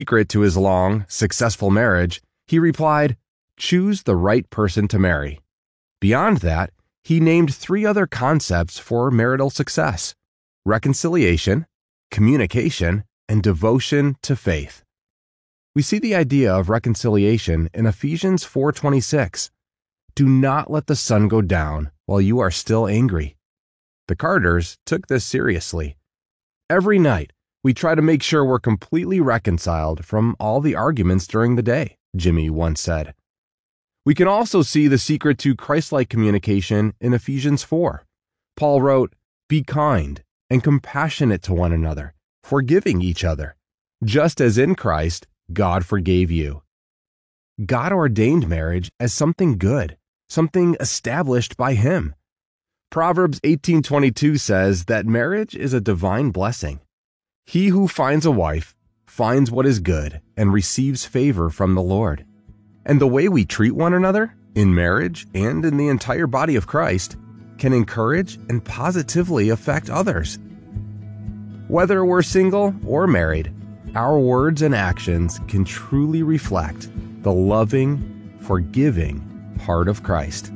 secret to his long, successful marriage, he replied, "Choose the right person to marry." Beyond that, he named 3 other concepts for marital success: reconciliation, communication, and devotion to faith. We see the idea of reconciliation in Ephesians 4:26. Do not let the sun go down while you are still angry. The Carters took this seriously. Every night, we try to make sure we're completely reconciled from all the arguments during the day, Jimmy once said. We can also see the secret to Christ-like communication in Ephesians 4. Paul wrote, "Be kind and compassionate to one another, forgiving each other, just as in Christ God forgave you." God ordained marriage as something good, something established by Him. Proverbs 18:22 says that marriage is a divine blessing. He who finds a wife finds what is good and receives favor from the Lord. And the way we treat one another, in marriage and in the entire body of Christ, can encourage and positively affect others. Whether we're single or married, our words and actions can truly reflect the loving, forgiving heart of Christ.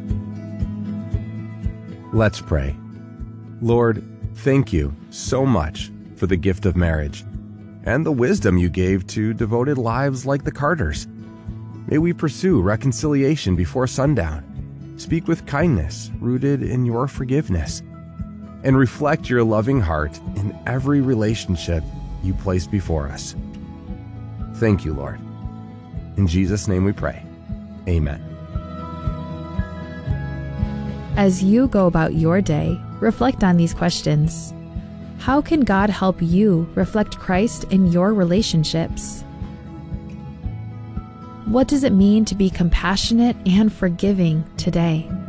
Let's pray. Lord, thank you so much for the gift of marriage and the wisdom you gave to devoted lives like the Carters. May we pursue reconciliation before sundown, speak with kindness rooted in your forgiveness, and reflect your loving heart in every relationship you place before us. Thank you, Lord. In Jesus' name we pray. Amen. As you go about your day, reflect on these questions. How can God help you reflect Christ in your relationships? What does it mean to be compassionate and forgiving today?